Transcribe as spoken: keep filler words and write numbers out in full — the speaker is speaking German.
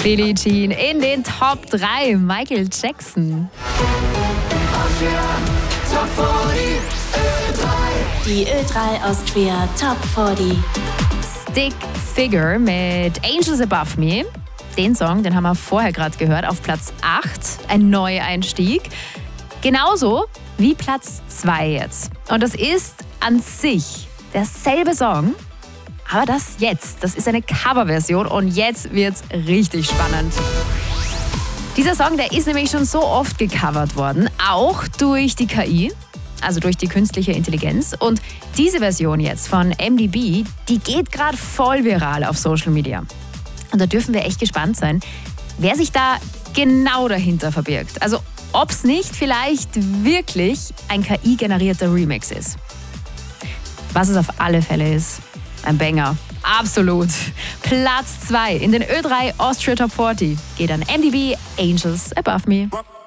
Billie Jean in den Top drei. Michael Jackson. Die Ö drei Austria Top vierzig. Stick Figure mit Angels Above Me. Den Song, den haben wir vorher gerade gehört, auf Platz acht. Ein Neueinstieg. Genauso wie Platz zwei jetzt. Und das ist an sich derselbe Song, aber das jetzt, das ist eine Coverversion und jetzt wird's richtig spannend. Dieser Song, der ist nämlich schon so oft gecovert worden, auch durch die K I, also durch die künstliche Intelligenz. Und diese Version jetzt von M D B, die geht gerade voll viral auf Social Media. Und da dürfen wir echt gespannt sein, wer sich da genau dahinter verbirgt. Also ob es nicht vielleicht wirklich ein K I-generierter Remix ist. Was es auf alle Fälle ist, ein Banger. Absolut. Platz zwei in den Ö drei Austria Top vierzig geht an M D B, Angels Above Me.